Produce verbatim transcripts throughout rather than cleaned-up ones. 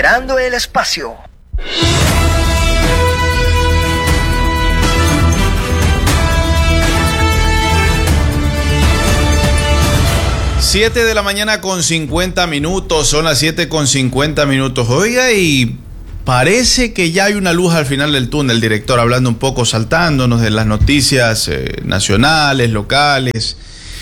Liberando el espacio. siete de la mañana con cincuenta minutos, son las siete con cincuenta minutos. Oiga, y parece que ya hay una luz al final del túnel, director, hablando un poco, saltándonos de las noticias eh, nacionales, locales,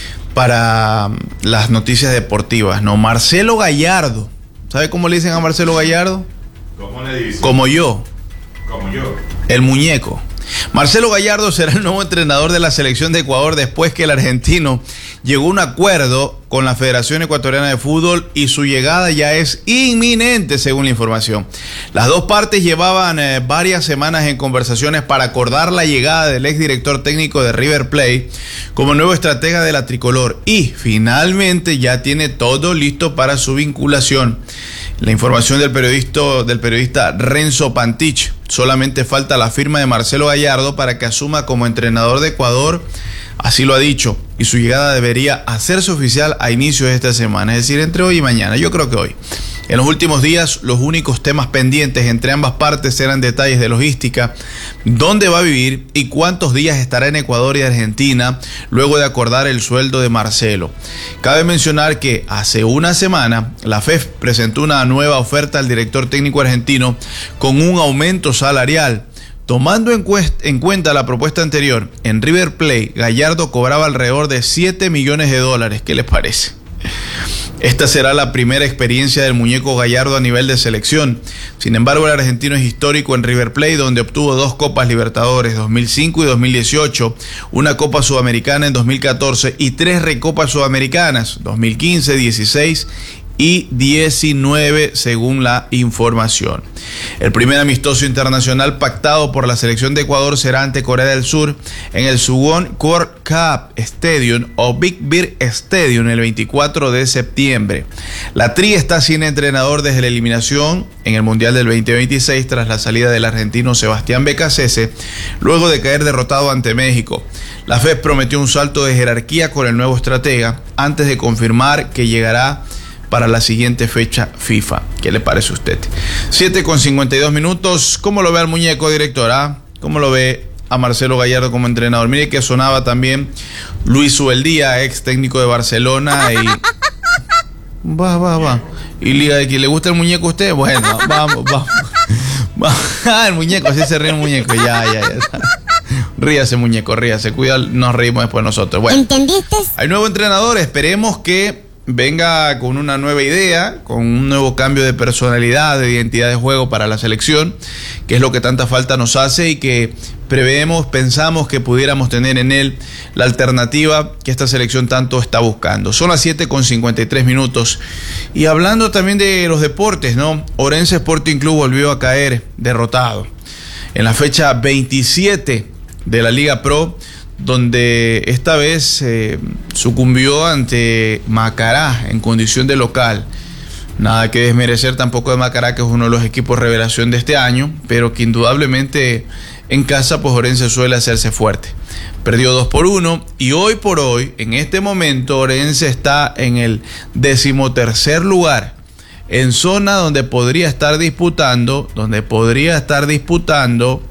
para las noticias deportivas, ¿no? Marcelo Gallardo, ¿sabe cómo le dicen a Marcelo Gallardo? ¿Cómo le dicen? Como yo. Como yo. El muñeco. Marcelo Gallardo será el nuevo entrenador de la selección de Ecuador después que el argentino llegó a un acuerdo con la Federación Ecuatoriana de Fútbol y su llegada ya es inminente, según la información. Las dos partes llevaban eh, varias semanas en conversaciones para acordar la llegada del exdirector técnico de River Plate como nuevo estratega de la tricolor y finalmente ya tiene todo listo para su vinculación. La información del periodista, del periodista Renzo Pantich. Solamente falta la firma de Marcelo Gallardo para que asuma como entrenador de Ecuador. Así lo ha dicho. Y su llegada debería hacerse oficial a inicios de esta semana. Es decir, entre hoy y mañana. Yo creo que hoy. En los últimos días, los únicos temas pendientes entre ambas partes eran detalles de logística, dónde va a vivir y cuántos días estará en Ecuador y Argentina luego de acordar el sueldo de Marcelo. Cabe mencionar que hace una semana la F E F presentó una nueva oferta al director técnico argentino con un aumento salarial. Tomando en, en cuenta la propuesta anterior, en River Plate, Gallardo cobraba alrededor de siete millones de dólares. ¿Qué les parece? Esta será la primera experiencia del muñeco Gallardo a nivel de selección. Sin embargo, el argentino es histórico en River Plate, donde obtuvo dos Copas Libertadores, dos mil cinco y dos mil dieciocho, una Copa Sudamericana en dos mil catorce y tres Recopas Sudamericanas, dos mil quince, dieciséis y diecinueve, según la información. El primer amistoso internacional pactado por la selección de Ecuador será ante Corea del Sur en el Suwon World Cup Stadium o Big Bear Stadium el veinticuatro de septiembre. La Tri está sin entrenador desde la eliminación en el Mundial del veinte veintiséis tras la salida del argentino Sebastián Becasese, luego de caer derrotado ante México. La F E F prometió un salto de jerarquía con el nuevo estratega antes de confirmar que llegará para la siguiente fecha FIFA. ¿Qué le parece a usted? siete con cincuenta y dos minutos. ¿Cómo lo ve al muñeco, director? ¿Ah? ¿Cómo lo ve a Marcelo Gallardo como entrenador? Mire que sonaba también Luis Subeldía, ex técnico de Barcelona. Y va, va, va. Y liga de que le gusta el muñeco a usted. Bueno, vamos, vamos. Ah, el muñeco, así se ríe el muñeco. Ya, ya, ya. Ríase, muñeco, ríase. Cuida, nos reímos después nosotros. Bueno, ¿entendiste? Hay nuevo entrenador. Esperemos que venga con una nueva idea, con un nuevo cambio de personalidad, de identidad de juego para la selección, que es lo que tanta falta nos hace y que preveemos, pensamos que pudiéramos tener en él la alternativa que esta selección tanto está buscando. Son las siete con cincuenta y tres minutos. Y hablando también de los deportes, ¿no? Orense Sporting Club volvió a caer derrotado en la fecha veintisiete de la Liga Pro, donde esta vez eh, sucumbió ante Macará en condición de local. Nada que desmerecer tampoco de Macará, que es uno de los equipos revelación de este año, pero que indudablemente en casa pues Orense suele hacerse fuerte. Perdió dos por uno y hoy por hoy, en este momento, Orense está en el decimotercer lugar, en zona donde podría estar disputando, donde podría estar disputando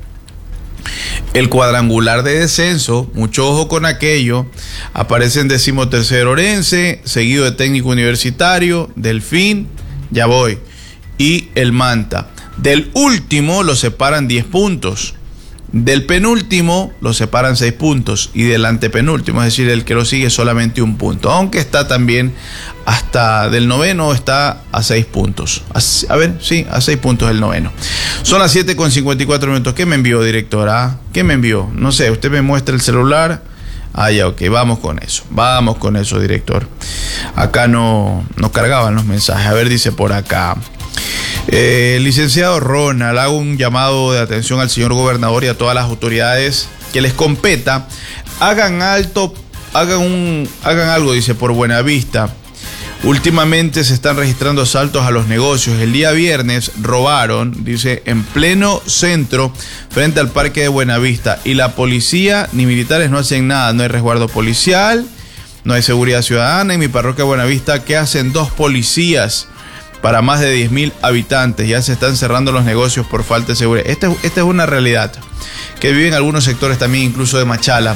el cuadrangular de descenso. Mucho ojo con aquello. Aparece en decimotercero Orense, seguido de Técnico Universitario, Delfín, ya voy, y el Manta. Del último lo separan diez puntos. Del penúltimo lo separan seis puntos. Y del antepenúltimo, es decir, el que lo sigue, solamente un punto. Aunque está también hasta del noveno, está a seis puntos. A, a ver, sí, a seis puntos el noveno. Son las siete con cincuenta y cuatro minutos. ¿Qué me envió, directora? ¿Qué me envió? No sé, usted me muestra el celular. Ah, ya, ok, vamos con eso. Vamos con eso, director. Acá no, no cargaban los mensajes. A ver, dice por acá. Eh, licenciado Ronald, hago un llamado de atención al señor gobernador y a todas las autoridades que les competa. Hagan alto, hagan un, hagan algo, dice, por Buenavista. Últimamente se están registrando asaltos a los negocios. El día viernes robaron, dice, en pleno centro, frente al parque de Buenavista. Y la policía ni militares no hacen nada. No hay resguardo policial, no hay seguridad ciudadana. En mi parroquia Buenavista, ¿qué hacen dos policías? para más de diez mil habitantes. Ya se están cerrando los negocios por falta de seguridad. Esta, esta es una realidad que viven algunos sectores también, incluso de Machala.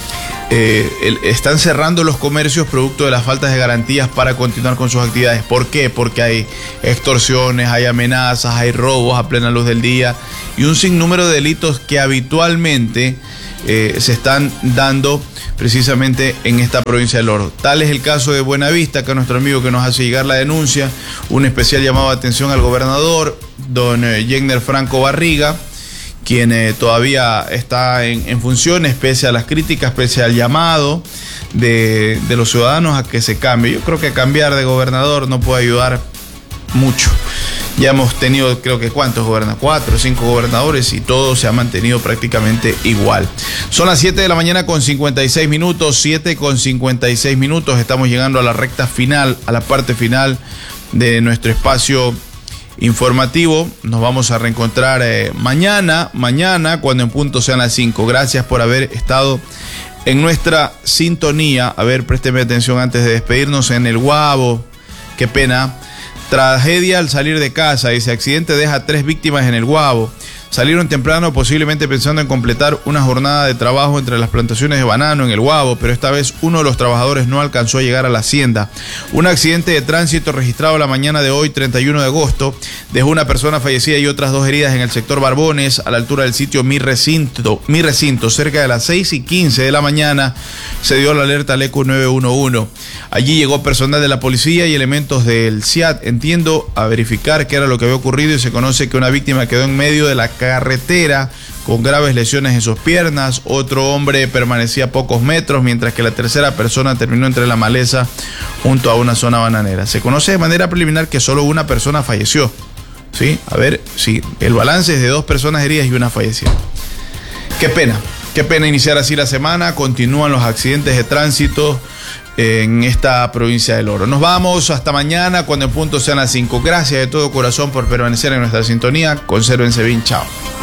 Eh, el, están cerrando los comercios producto de las faltas de garantías para continuar con sus actividades. ¿Por qué? Porque hay extorsiones, hay amenazas, hay robos a plena luz del día y un sinnúmero de delitos que habitualmente eh, se están dando precisamente en esta provincia del Oro. Tal es el caso de Buenavista, que nuestro amigo que nos hace llegar la denuncia, un especial llamado de atención al gobernador, don eh, Jenner Franco Barriga, quien eh, todavía está en, en funciones, pese a las críticas, pese al llamado de, de los ciudadanos a que se cambie. Yo creo que cambiar de gobernador no puede ayudar mucho. Ya hemos tenido, creo que cuántos gobernadores, cuatro o cinco gobernadores y todo se ha mantenido prácticamente igual. Son las siete de la mañana con cincuenta y seis minutos, siete con cincuenta y seis minutos. Estamos llegando a la recta final, a la parte final de nuestro espacio informativo. Nos vamos a reencontrar eh, mañana, mañana cuando en punto sean las cinco. Gracias por haber estado en nuestra sintonía. A ver, présteme atención antes de despedirnos. En el Guabo, qué pena. Tragedia al salir de casa. Ese accidente deja a tres víctimas en el Guabo. Salieron temprano, posiblemente pensando en completar una jornada de trabajo entre las plantaciones de banano en el Guabo, pero esta vez uno de los trabajadores no alcanzó a llegar a la hacienda. Un accidente de tránsito registrado la mañana de hoy, treinta y uno de agosto, dejó una persona fallecida y otras dos heridas en el sector Barbones, a la altura del sitio Mi Recinto, Mi Recinto. Cerca de las seis y quince de la mañana se dio la alerta al E Q nueve uno uno. Allí llegó personal de la policía y elementos del C I A T, entiendo, a verificar qué era lo que había ocurrido, y se conoce que una víctima quedó en medio de la carretera con graves lesiones en sus piernas. Otro hombre permanecía a pocos metros, mientras que la tercera persona terminó entre la maleza junto a una zona bananera. Se conoce de manera preliminar que solo una persona falleció. ¿Sí? A ver, sí, el balance es de dos personas heridas y una fallecida. Qué pena, qué pena iniciar así la semana. Continúan los accidentes de tránsito en esta provincia del Oro. Nos vamos hasta mañana cuando en punto sean las cinco. Gracias de todo corazón por permanecer en nuestra sintonía. Consérvense bien, chao.